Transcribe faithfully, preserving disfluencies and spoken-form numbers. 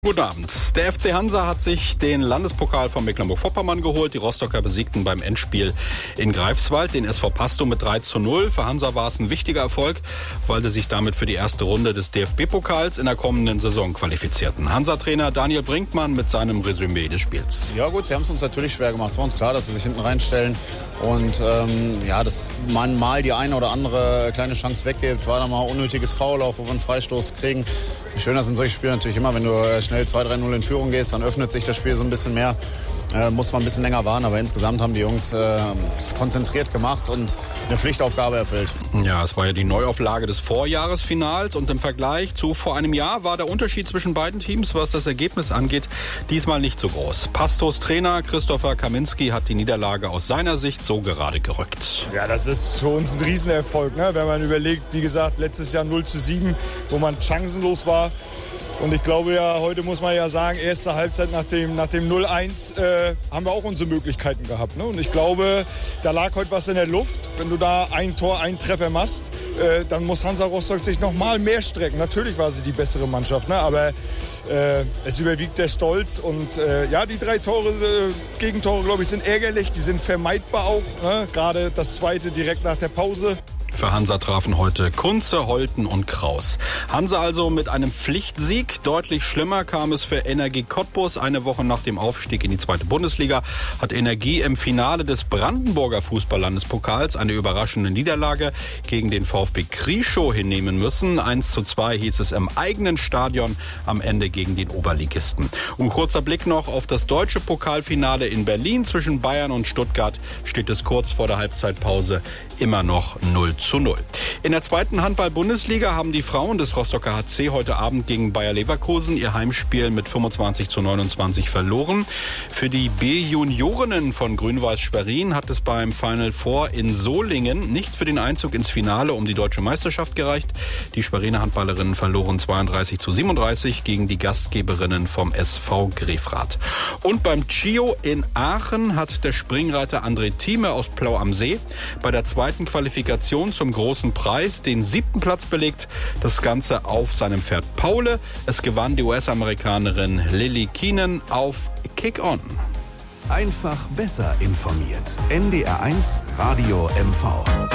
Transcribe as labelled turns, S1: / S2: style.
S1: Guten Abend. Der F C Hansa hat sich den Landespokal von Mecklenburg-Vorpommern geholt. Die Rostocker besiegten beim Endspiel in Greifswald den S V Pasto mit drei zu null. Für Hansa war es ein wichtiger Erfolg, weil sie sich damit für die erste Runde des D F B-Pokals in der kommenden Saison qualifizierten. Hansa-Trainer Daniel Brinkmann mit seinem Resümee des Spiels.
S2: Ja gut, sie haben es uns natürlich schwer gemacht. Es war uns klar, dass sie sich hinten reinstellen und ähm, ja, dass man mal die eine oder andere kleine Chance weggibt. War da mal unnötiges Foul auf, wo wir einen Freistoß kriegen. Schöner sind solche Spiele natürlich immer, wenn du schnell zwei drei null in Führung gehst, dann öffnet sich das Spiel so ein bisschen mehr. Äh, muss man ein bisschen länger warten, aber insgesamt haben die Jungs äh, es konzentriert gemacht und eine Pflichtaufgabe erfüllt.
S1: Ja, es war ja die Neuauflage des Vorjahresfinals und im Vergleich zu vor einem Jahr war der Unterschied zwischen beiden Teams, was das Ergebnis angeht, diesmal nicht so groß. Pastos Trainer Christopher Kaminski hat die Niederlage aus seiner Sicht so gerade gerückt.
S3: Ja, das ist für uns ein Riesenerfolg, ne? Wenn man überlegt, wie gesagt, letztes Jahr null zu sieben, wo man chancenlos war. Und ich glaube ja, heute muss man ja sagen, erste Halbzeit nach dem, nach dem null eins äh, haben wir auch unsere Möglichkeiten gehabt. Ne? Und ich glaube, da lag heute was in der Luft. Wenn du da ein Tor, einen Treffer machst, äh, dann muss Hansa Rostock sich noch mal mehr strecken. Natürlich war sie die bessere Mannschaft, ne? aber äh, es überwiegt der Stolz. Und äh, ja, die drei Tore, äh, Gegentore, glaube ich, sind ärgerlich. Die sind vermeidbar auch. Ne? Gerade das zweite direkt nach der Pause.
S1: Für Hansa trafen heute Kunze, Holten und Kraus. Hansa also mit einem Pflichtsieg. Deutlich schlimmer kam es für Energie Cottbus. Eine Woche nach dem Aufstieg in die zweite Bundesliga hat Energie im Finale des Brandenburger Fußball-Landespokals eine überraschende Niederlage gegen den VfB Krieschow hinnehmen müssen. eins zu zwei hieß es im eigenen Stadion am Ende gegen den Oberligisten. Und kurzer Blick noch auf das deutsche Pokalfinale in Berlin zwischen Bayern und Stuttgart. Steht es kurz vor der Halbzeitpause immer noch null zu null. In der zweiten Handball-Bundesliga haben die Frauen des Rostocker H C heute Abend gegen Bayer Leverkusen ihr Heimspiel mit fünfundzwanzig zu neunundzwanzig verloren. Für die B-Juniorinnen von Grün-Weiß Schwerin hat es beim Final Four in Solingen nicht für den Einzug ins Finale um die deutsche Meisterschaft gereicht. Die Schweriner Handballerinnen verloren zweiunddreißig zu siebenunddreißig gegen die Gastgeberinnen vom S V Grefrath. Und beim Chio in Aachen hat der Springreiter André Thieme aus Plau am See bei der zweiten Qualifikation zum großen Preis den siebten Platz belegt. Das Ganze auf seinem Pferd Paule. Es gewann die U S-Amerikanerin Lily Keenan auf Kick-On.
S4: Einfach besser informiert. N D R eins Radio M V.